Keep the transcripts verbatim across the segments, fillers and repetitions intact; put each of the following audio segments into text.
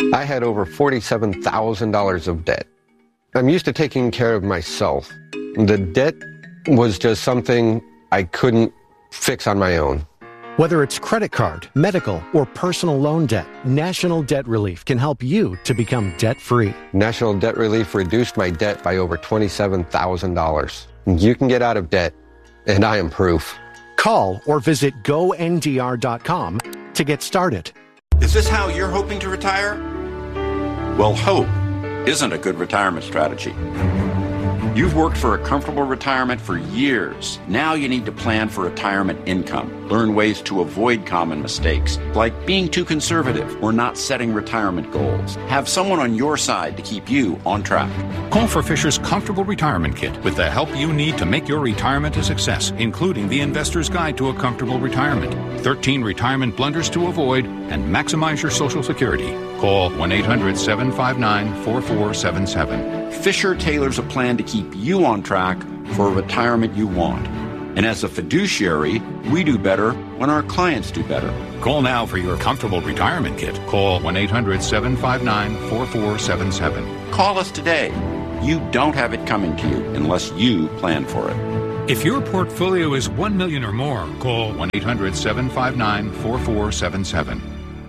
I had over forty-seven thousand dollars of debt. I'm used to taking care of myself. The debt was just something I couldn't fix on my own. Whether it's credit card, medical, or personal loan debt, National Debt Relief can help you to become debt-free. National Debt Relief reduced my debt by over twenty-seven thousand dollars. You can get out of debt, and I am proof. Call or visit go N D R dot com to get started. Is this how you're hoping to retire? Well, hope isn't a good retirement strategy. You've worked for a comfortable retirement for years. Now you need to plan for retirement income. Learn ways to avoid common mistakes, like being too conservative or not setting retirement goals. Have someone on your side to keep you on track. Call for Fisher's Comfortable Retirement Kit with the help you need to make your retirement a success, including the Investor's Guide to a Comfortable Retirement, thirteen retirement blunders to avoid, and maximize your Social Security. Call one eight hundred seven five nine four four seven seven. Fisher tailors a plan to keep you on track for a retirement you want. And as a fiduciary, we do better when our clients do better. Call now for your Comfortable Retirement Kit. Call one eight hundred seven five nine four four seven seven. Call us today. You don't have it coming to you unless you plan for it. If your portfolio is one million dollars or more, call one eight hundred seven five nine four four seven seven.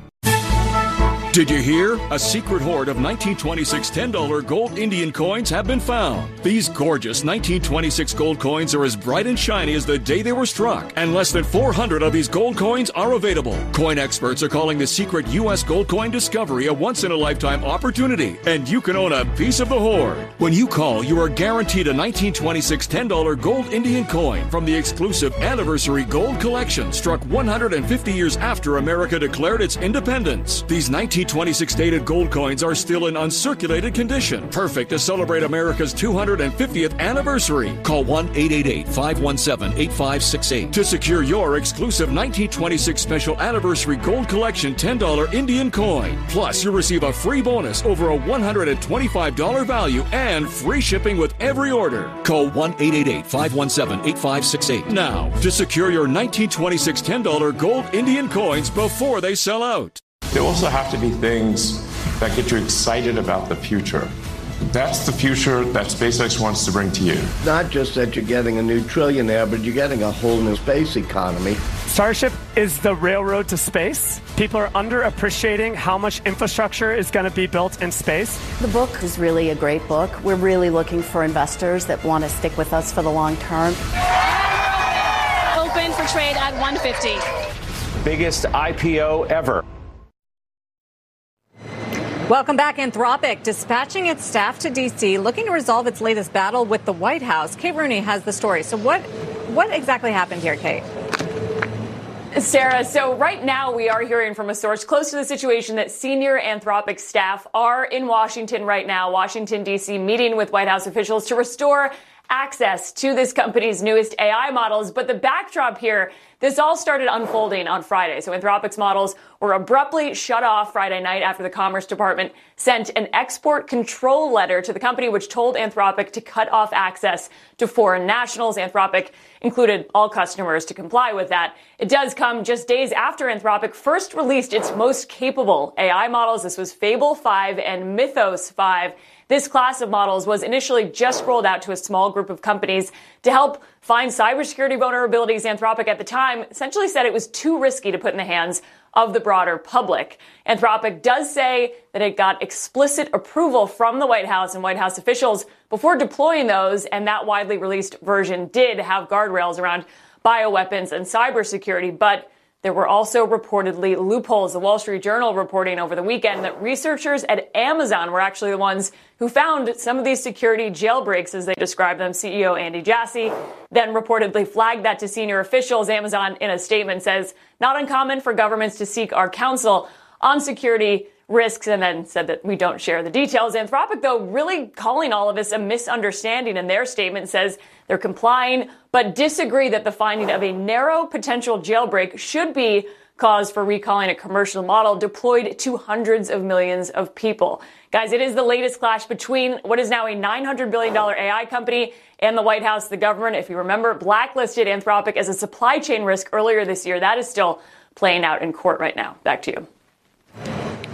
Did you hear? A secret hoard of nineteen twenty-six ten dollar gold Indian coins have been found. These gorgeous nineteen twenty-six gold coins are as bright and shiny as the day they were struck, and less than four hundred of these gold coins are available. Coin experts are calling the secret U S gold coin discovery a once-in-a-lifetime opportunity, and you can own a piece of the hoard. When you call, you are guaranteed a nineteen twenty-six ten dollar gold Indian coin from the exclusive Anniversary Gold Collection, struck one hundred fifty years after America declared its independence. These nineteen twenty-six dated gold coins are still in uncirculated condition, perfect to celebrate America's two hundred fiftieth anniversary. Call one eight eight eight, five one seven, eight five six eight to secure your exclusive nineteen twenty-six Special Anniversary Gold Collection ten dollar Indian coin. Plus, you'll receive a free bonus over a one hundred twenty-five dollars value and free shipping with every order. Call one eight eight eight, five one seven, eight five six eight now to secure your nineteen twenty-six ten dollar gold Indian coins before they sell out. There also have to be things that get you excited about the future. That's the future that SpaceX wants to bring to you. Not just that you're getting a new trillionaire, but you're getting a whole new space economy. Starship is the railroad to space. People are underappreciating how much infrastructure is going to be built in space. The book is really a great book. We're really looking for investors that want to stick with us for the long term. Open for trade at one fifty. Biggest I P O ever. Welcome back. Anthropic dispatching its staff to D C, looking to resolve its latest battle with the White House. Kate Rooney has the story. So what, what exactly happened here, Kate? Sarah, so right now we are hearing from a source close to the situation that senior Anthropic staff are in Washington right now, Washington, D C, meeting with White House officials to restore access to this company's newest A I models. But the backdrop here, this all started unfolding on Friday. So Anthropic's models were abruptly shut off Friday night after the Commerce Department sent an export control letter to the company, which told Anthropic to cut off access to foreign nationals. Anthropic included all customers to comply with that. It does come just days after Anthropic first released its most capable A I models. This was Fable five and Mythos five. This class of models was initially just rolled out to a small group of companies to help find cybersecurity vulnerabilities. Anthropic at the time essentially said it was too risky to put in the hands of the broader public. Anthropic does say that it got explicit approval from the White House and White House officials before deploying those, and that widely released version did have guardrails around bioweapons and cybersecurity, but there were also reportedly loopholes. The Wall Street Journal reporting over the weekend that researchers at Amazon were actually the ones who found some of these security jailbreaks, as they described them. C E O Andy Jassy then reportedly flagged that to senior officials. Amazon, in a statement, says, not uncommon for governments to seek our counsel on security risks, and then said that we don't share the details. Anthropic, though, really calling all of this a misunderstanding, and their statement says they're complying, but disagree that the finding of a narrow potential jailbreak should be cause for recalling a commercial model deployed to hundreds of millions of people. Guys, it is the latest clash between what is now a nine hundred billion dollars A I company and the White House. The government, if you remember, blacklisted Anthropic as a supply chain risk earlier this year. That is still playing out in court right now. Back to you.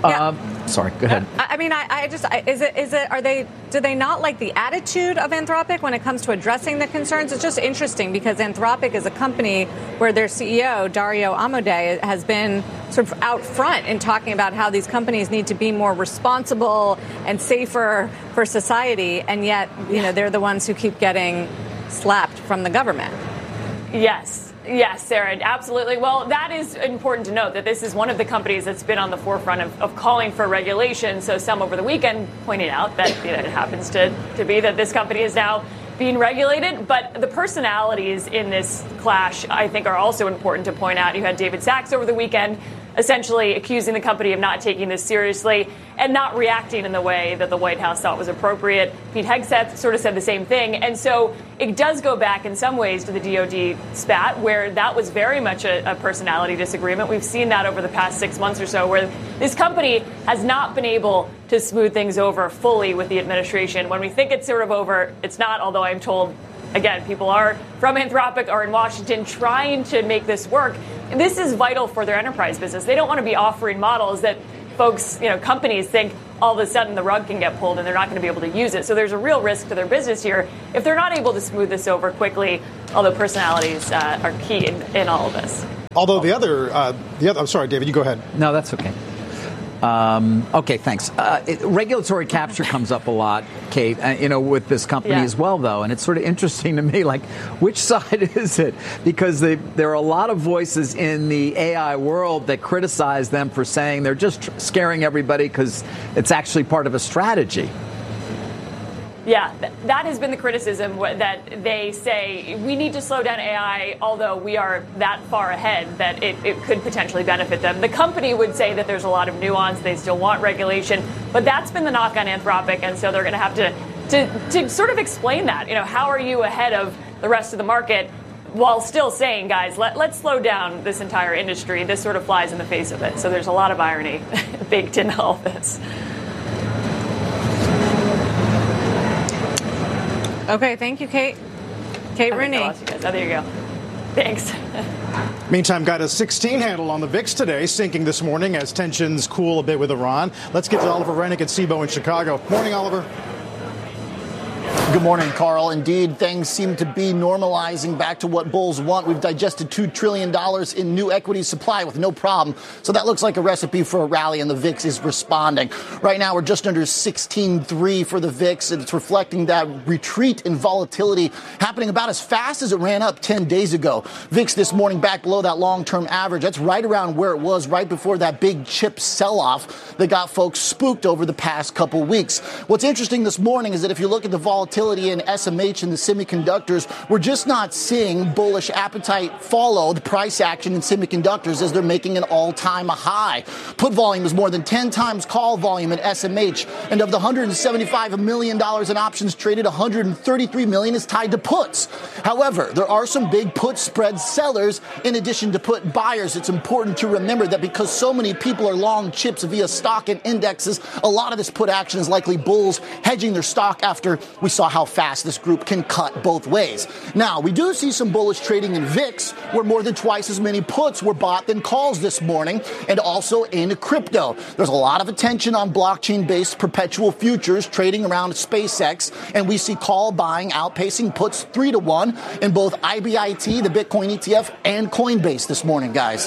Yeah. Uh, sorry, go ahead. I, I mean, I, I just I, is it is it are they do they not like the attitude of Anthropic when it comes to addressing the concerns? It's just interesting because Anthropic is a company where their C E O Dario Amodei has been sort of out front in talking about how these companies need to be more responsible and safer for society, and yet you know they're the ones who keep getting slapped from the government. Yes. Yes, Sarah, absolutely. Well, that is important to note that this is one of the companies that's been on the forefront of, of calling for regulation. So some over the weekend pointed out that you know, it happens to, to be that this company is now being regulated. But the personalities in this clash, I think, are also important to point out. You had David Sachs over the weekend essentially accusing the company of not taking this seriously and not reacting in the way that the White House thought was appropriate. Pete Hegseth sort of said the same thing. And so it does go back in some ways to the D O D spat, where that was very much a, a personality disagreement. We've seen that over the past six months or so, where this company has not been able to smooth things over fully with the administration. When we think it's sort of over, it's not, although I'm told, again, people are from Anthropic or in Washington trying to make this work. This is vital for their enterprise business. They don't want to be offering models that folks, you know, companies think all of a sudden the rug can get pulled and they're not going to be able to use it. So there's a real risk to their business here if they're not able to smooth this over quickly, although personalities uh, are key in, in all of this. Although the other, uh, the other, I'm sorry, David, you go ahead. No, that's okay. Um, okay, thanks. Uh, it, regulatory capture comes up a lot, Kate, uh, you know, with this company yeah. as well, though. And it's sort of interesting to me, like, which side is it? Because they, there are a lot of voices in the A I world that criticize them for saying they're just tr- scaring everybody because it's actually part of a strategy. Yeah, th- that has been the criticism w- that they say we need to slow down A I, although we are that far ahead that it, it could potentially benefit them. The company would say that there's a lot of nuance. They still want regulation. But that's been the knock on Anthropic. And so they're going to have to, to to sort of explain that. You know, how are you ahead of the rest of the market while still saying, guys, let, let's slow down this entire industry? This sort of flies in the face of it. So there's a lot of irony baked into all this. Okay, thank you, Kate. Kate Rooney. Oh, there you go. Thanks. Meantime, got a sixteen handle on the V I X today, sinking this morning as tensions cool a bit with Iran. Let's get to Oliver Rennick at C B O in Chicago. Morning, Oliver. Good morning, Carl. Indeed, things seem to be normalizing back to what bulls want. We've digested two trillion dollars in new equity supply with no problem. So that looks like a recipe for a rally, and the V I X is responding. Right now, we're just under sixteen point three for the V I X, and it's reflecting that retreat in volatility happening about as fast as it ran up ten days ago. V I X this morning back below that long-term average. That's right around where it was right before that big chip sell-off that got folks spooked over the past couple weeks. What's interesting this morning is that if you look at the volatility in S M H and the semiconductors, we're just not seeing bullish appetite follow the price action in semiconductors as they're making an all-time high. Put volume is more than ten times call volume in S M H, and of the one hundred seventy-five million dollars in options traded, one hundred thirty-three million dollars is tied to puts. However, there are some big put spread sellers in addition to put buyers. It's important to remember that because so many people are long chips via stock and indexes, a lot of this put action is likely bulls hedging their stock after we saw how fast this group can cut both ways. Now, we do see some bullish trading in V I X, where more than twice as many puts were bought than calls this morning, and also in crypto. There's a lot of attention on blockchain-based perpetual futures trading around SpaceX, and we see call buying outpacing puts three to one in both I B I T, the Bitcoin E T F, and Coinbase this morning, guys.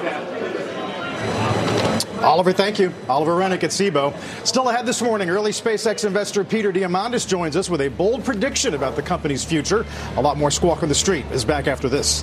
Oliver, thank you. Oliver Rennick at C B O. Still ahead this morning, early SpaceX investor Peter Diamandis joins us with a bold prediction about the company's future. A lot more Squawk on the Street is back after this.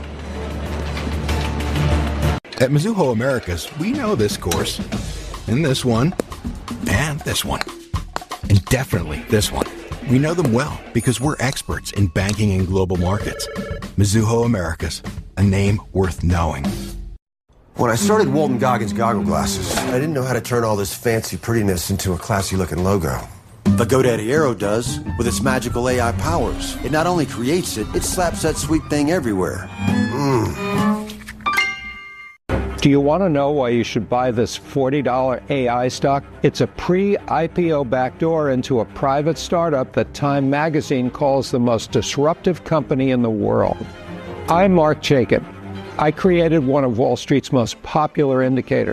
At Mizuho Americas, we know this course, and this one, and this one, and definitely this one. We know them well because we're experts in banking and global markets. Mizuho Americas, a name worth knowing. When I started Walton Goggins Goggle Glasses, I didn't know how to turn all this fancy prettiness into a classy-looking logo. But GoDaddy Aero does, with its magical A I powers. It not only creates it, it slaps that sweet thing everywhere. Mmm. Do you want to know why you should buy this forty dollars A I stock? It's a pre-I P O backdoor into a private startup that Time Magazine calls the most disruptive company in the world. I'm Mark Chaikin. I created one of Wall Street's most popular indicators,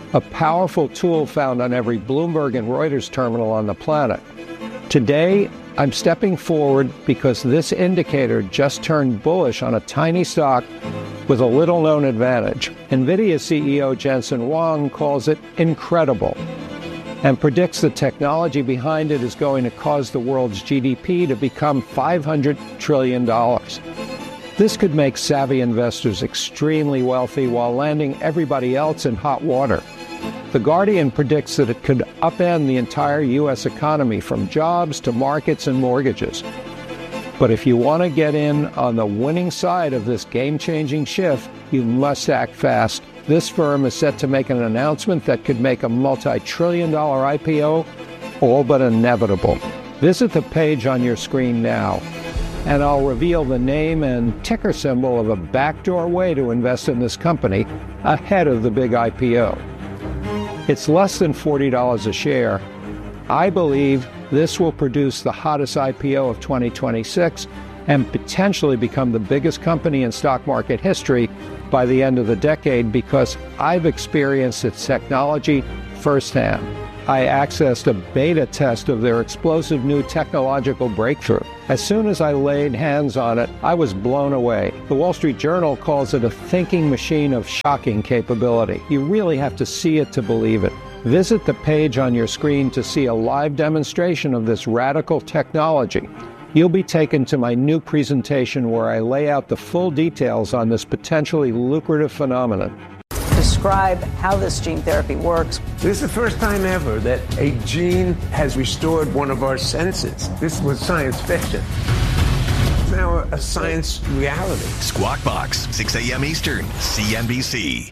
a powerful tool found on every Bloomberg and Reuters terminal on the planet. Today, I'm stepping forward because this indicator just turned bullish on a tiny stock with a little-known advantage. NVIDIA C E O Jensen Huang calls it incredible and predicts the technology behind it is going to cause the world's G D P to become five hundred trillion dollars. This could make savvy investors extremely wealthy while landing everybody else in hot water. The Guardian predicts that it could upend the entire U S economy from jobs to markets and mortgages. But if you want to get in on the winning side of this game-changing shift, you must act fast. This firm is set to make an announcement that could make a multi-trillion dollar I P O all but inevitable. Visit the page on your screen now, and I'll reveal the name and ticker symbol of a backdoor way to invest in this company ahead of the big I P O. It's less than forty dollars a share. I believe this will produce the hottest I P O of twenty twenty-six and potentially become the biggest company in stock market history by the end of the decade because I've experienced its technology firsthand. I accessed a beta test of their explosive new technological breakthrough. As soon as I laid hands on it, I was blown away. The Wall Street Journal calls it a thinking machine of shocking capability. You really have to see it to believe it. Visit the page on your screen to see a live demonstration of this radical technology. You'll be taken to my new presentation where I lay out the full details on this potentially lucrative phenomenon. Describe how this gene therapy works. This is the first time ever that a gene has restored one of our senses. This was science fiction. It's now a science reality. Squawk Box, six a.m. Eastern, C N B C.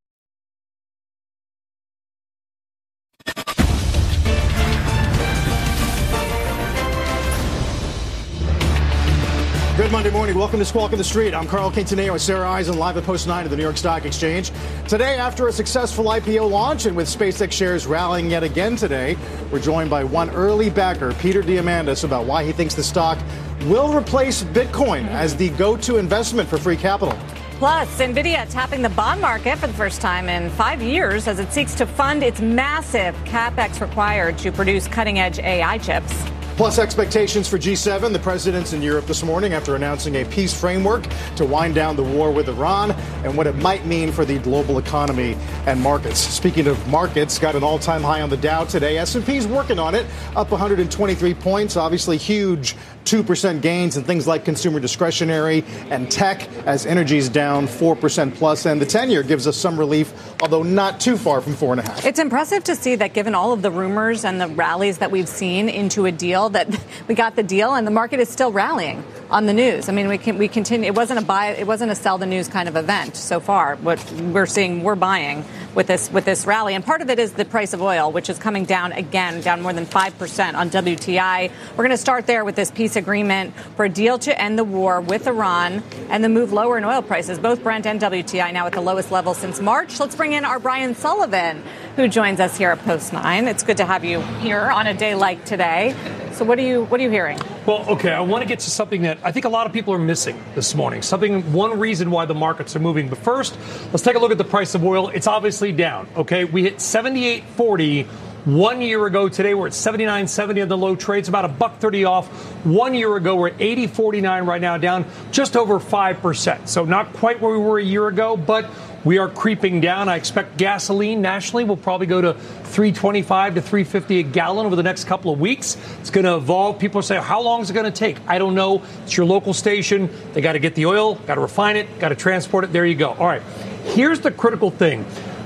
Good Monday morning. Welcome to Squawk on the Street. I'm Carl Quintanilla with Sarah Eisen live at Post nine of the New York Stock Exchange. Today, after a successful I P O launch and with SpaceX shares rallying yet again today, we're joined by one early backer, Peter Diamandis, about why he thinks the stock will replace Bitcoin as the go-to investment for free capital. Plus, NVIDIA tapping the bond market for the first time in five years as it seeks to fund its massive capex required to produce cutting-edge A I chips. Plus, expectations for G seven. The president's in Europe this morning after announcing a peace framework to wind down the war with Iran and what it might mean for the global economy and markets. Speaking of markets, got an all-time high on the Dow today. S and P's working on it, up one hundred twenty-three points. Obviously, huge two percent gains in things like consumer discretionary and tech as energy's down four percent plus. And the ten-year gives us some relief, although not too far from four and a half. It's impressive to see that given all of the rumors and the rallies that we've seen into a deal, that we got the deal and the market is still rallying on the news. I mean, we can we continue. It wasn't a buy. It wasn't a sell the news kind of event so far. What we're seeing, we're buying with this with this rally, and part of it is the price of oil, which is coming down again, down more than five percent on W T I. We're going to start there with this peace agreement for a deal to end the war with Iran and the move lower in oil prices. Both Brent and W T I now at the lowest level since March. Let's bring in our Brian Sullivan, who joins us here at Post nine. It's good to have you here on a day like today. So what are you what are you hearing? Well, okay, I want to get to something that I think a lot of people are missing this morning. Something, one reason why the markets are moving. But first, let's take a look at the price of oil. It's obviously down. Okay, we hit seventy-eight forty one year ago. Today we're at seventy-nine seventy on the low trades, about a buck thirty off. One year ago we're at eighty forty-nine right now, down just over five percent. So not quite where we were a year ago, but we are creeping down. I expect gasoline nationally will probably go to three twenty-five to three fifty a gallon over the next couple of weeks. It's going to evolve. People say, how long is it going to take? I don't know. It's your local station. They got to get the oil, got to refine it, got to transport it. There you go. All right. Here's the critical thing.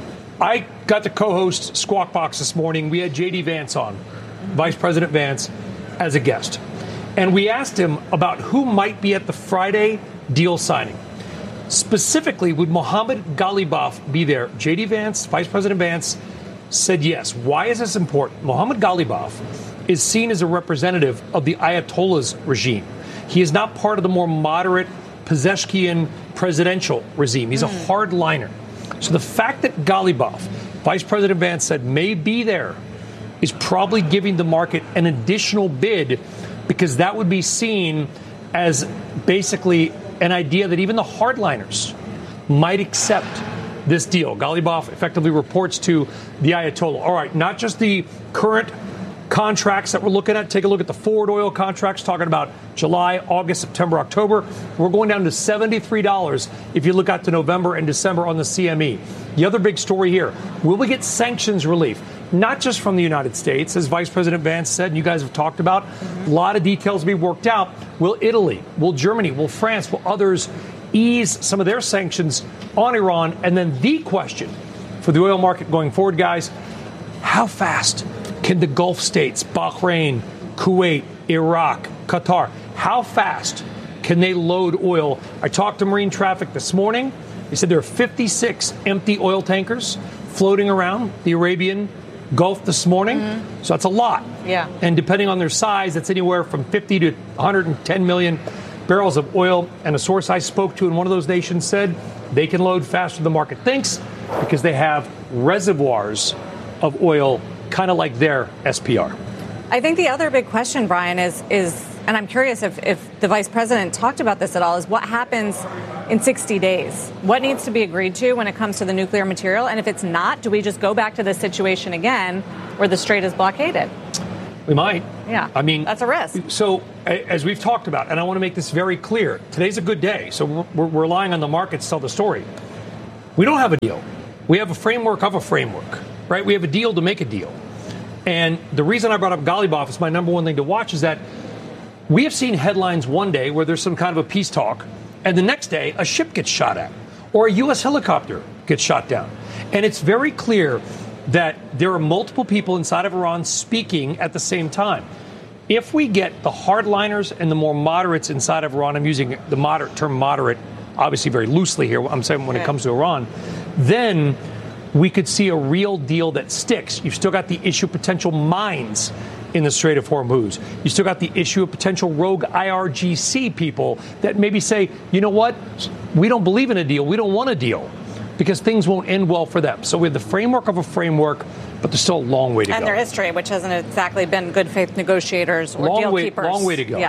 I got to co-host Squawk Box this morning. We had J D Vance on, Vice President Vance, as a guest. And we asked him about who might be at the Friday deal signing. Specifically, would Mohammed Ghalibaf be there? J D Vance, Vice President Vance, said yes. Why is this important? Mohammed Ghalibaf is seen as a representative of the Ayatollah's regime. He is not part of the more moderate Pezeshkian presidential regime. He's a hardliner. So the fact that Ghalibaf, Vice President Vance said, may be there is probably giving the market an additional bid, because that would be seen as basically an idea that even the hardliners might accept this deal. Ghalibaf effectively reports to the Ayatollah. All right, not just the current contracts that we're looking at. Take a look at the forward oil contracts, talking about July, August, September, October. We're going down to seventy-three dollars if you look out to November and December on the C M E. The other big story here, will we get sanctions relief? Not just from the United States, as Vice President Vance said, and you guys have talked about. Mm-hmm. A lot of details to be worked out. Will Italy, will Germany, will France, will others ease some of their sanctions on Iran? And then the question for the oil market going forward, guys, how fast can the Gulf states, Bahrain, Kuwait, Iraq, Qatar, how fast can they load oil? I talked to Marine Traffic this morning. They said there are fifty-six empty oil tankers floating around the Arabian Gulf this morning. Mm-hmm. So that's a lot. Yeah. And depending on their size, that's anywhere from fifty to one hundred ten million barrels of oil. And a source I spoke to in one of those nations said they can load faster than the market thinks because they have reservoirs of oil, kind of like their S P R. I think the other big question, Brian, is, is and I'm curious if, if the vice president talked about this at all, is what happens in sixty days? What needs to be agreed to when it comes to the nuclear material? And if it's not, do we just go back to this situation again where the strait is blockaded? We might. Yeah. I mean, that's a risk. So as we've talked about, and I want to make this very clear, today's a good day. So we're, we're relying on the markets to tell the story. We don't have a deal. We have a framework of a framework, right? We have a deal to make a deal. And the reason I brought up Ghalibaf is my number one thing to watch is that we have seen headlines one day where there's some kind of a peace talk, and the next day a ship gets shot at, or a U S helicopter gets shot down. And it's very clear that there are multiple people inside of Iran speaking at the same time. If we get the hardliners and the more moderates inside of Iran, I'm using the moderate term moderate, obviously very loosely here, I'm saying when it comes to Iran, then we could see a real deal that sticks. You've still got the issue of potential mines in the Strait of Hormuz. You still got the issue of potential rogue I R G C people that maybe say, you know what, we don't believe in a deal, we don't want a deal, because things won't end well for them. So we have the framework of a framework, but there's still a long way to and go. And their history, which hasn't exactly been good faith negotiators or long deal way, keepers. Long way to go. Yeah.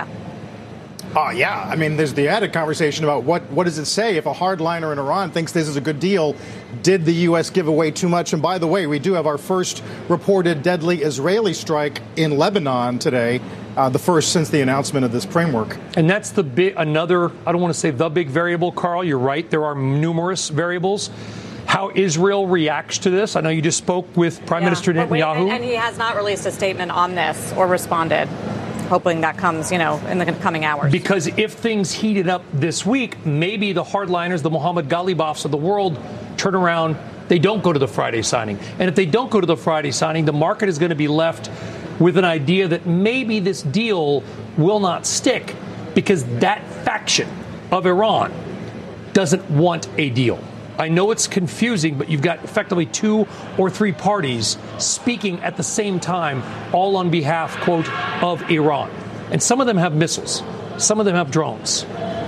Oh, yeah. I mean, there's the added conversation about what, what does it say if a hardliner in Iran thinks this is a good deal? Did the U S give away too much? And by the way, we do have our first reported deadly Israeli strike in Lebanon today, uh, the first since the announcement of this framework. And that's the big, another, I don't want to say the big variable, Carl. You're right. There are numerous variables. How Israel reacts to this. I know you just spoke with Prime yeah, Minister Netanyahu. Wait, and, and he has not released a statement on this or responded. Hoping that comes, you know, in the coming hours. Because if things heated up this week, maybe the hardliners, the Mohammed Ghalibafs of the world, turn around. They don't go to the Friday signing. And if they don't go to the Friday signing, the market is going to be left with an idea that maybe this deal will not stick because that faction of Iran doesn't want a deal. I know it's confusing, but you've got effectively two or three parties speaking at the same time, all on behalf, quote, of Iran. And some of them have missiles. Some of them have drones.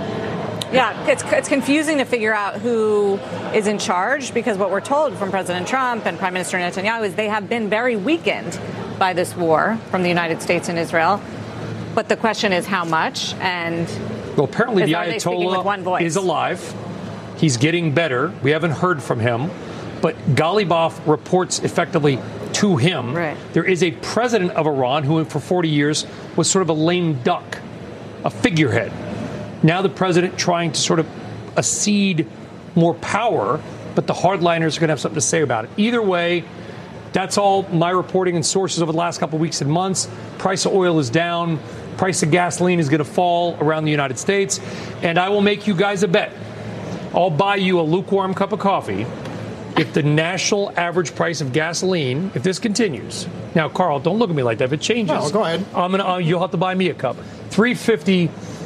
Yeah, it's it's confusing to figure out who is in charge, because what we're told from President Trump and Prime Minister Netanyahu is they have been very weakened by this war from the United States and Israel. But the question is how much, and well, apparently is, the are they speaking with one Ayatollah voice? is alive. He's getting better. We haven't heard from him. But Ghalibaf reports effectively to him. Right. There is a president of Iran who for forty years was sort of a lame duck, a figurehead. Now the president trying to sort of accede more power, but the hardliners are going to have something to say about it. Either way, that's all my reporting and sources over the last couple of weeks and months. Price of oil is down. Price of gasoline is going to fall around the United States. And I will make you guys a bet. I'll buy you a lukewarm cup of coffee if the national average price of gasoline, if this continues. Now, Carl, don't look at me like that. If it changes, no, go ahead. I'm gonna. Uh, you'll have to buy me a cup. three fifty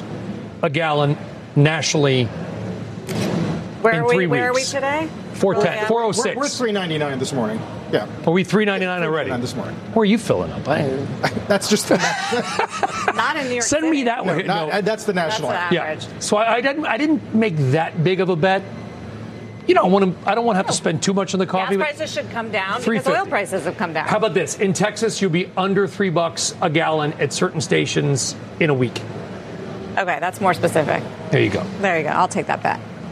a gallon nationally. Where in are we? three Where weeks. are we today? four ten, four oh six. We're, we're three ninety-nine this morning. Yeah. Are we three ninety-nine already? This morning. Where are you filling up? I, that's just the not in New York Send City. me that way. No, not, that's the national. That's the average. Yeah. So I, I didn't. I didn't make that big of a bet. You know, I want to. I don't want to have to spend too much on the coffee. Gas prices should come down because oil prices have come down. How about this? In Texas, you'll be under three bucks a gallon at certain stations in a week. Okay, that's more specific. There you go. There you go. I'll take that bet.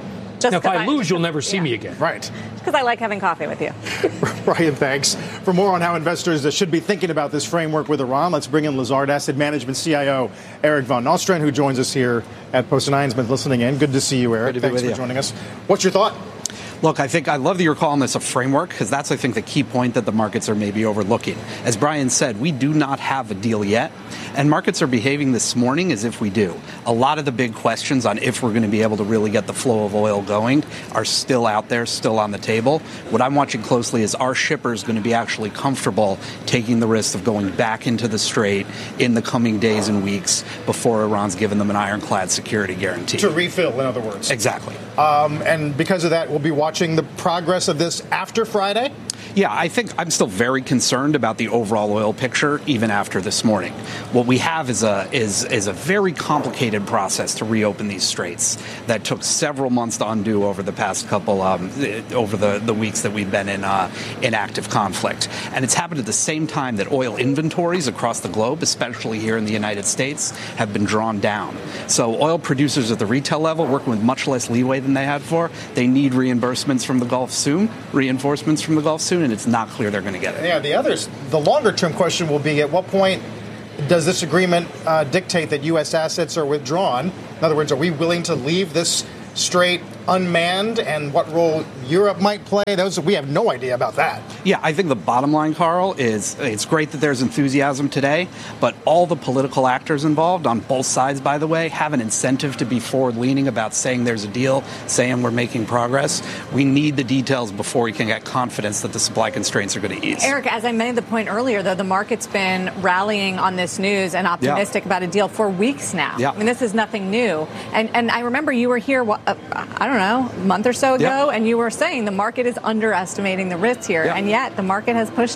Just now, if I I, lose, you'll never see yeah. me again. Right. Because I like having coffee with you. Brian, thanks. For more on how investors should be thinking about this framework with Iran, let's bring in Lazard Asset Management C I O Eric von Nostrand, who joins us here at Post nine. Has been listening in. Good to see you, Eric. Thanks for you. joining us. What's your thought? Look, I think I love that you're calling this a framework because that's, I think, the key point that the markets are maybe overlooking. As Brian said, we do not have a deal yet, and markets are behaving this morning as if we do. A lot of the big questions on if we're going to be able to really get the flow of oil going are still out there, still on the table. What I'm watching closely is are shippers going to be actually comfortable taking the risk of going back into the Strait in the coming days and weeks before Iran's given them an ironclad security guarantee. To refill, in other words. Exactly. Um, and because of that, we'll be watching the progress of this after Friday? Yeah, I think I'm still very concerned about the overall oil picture, even after this morning. What we have is a is is a very complicated process to reopen these straits that took several months to undo over the past couple um, over the, the weeks that we've been in uh, in active conflict, and it's happened at the same time that oil inventories across the globe, especially here in the United States, have been drawn down. So oil producers at the retail level, working with much less leeway than they had for, they need reimbursements from the Gulf soon, reinforcements from the Gulf soon. And it's not clear they're going to get it. Yeah, the others, the longer-term question will be, at what point does this agreement uh, dictate that U S assets are withdrawn? In other words, are we willing to leave this strait unmanned, and what role Europe might play? Those we have no idea about that. Yeah, I think the bottom line, Carl, is it's great that there's enthusiasm today, but all the political actors involved on both sides, by the way, have an incentive to be forward-leaning about saying there's a deal, saying we're making progress. We need the details before we can get confidence that the supply constraints are going to ease. Eric, as I made the point earlier, though, the market's been rallying on this news and optimistic yeah. about a deal for weeks now. Yeah. I mean, this is nothing new. And and I remember you were here, uh, I don't know, a month or so ago, yeah. and you were saying the market is underestimating the risks here, yeah. and yet the market has pushed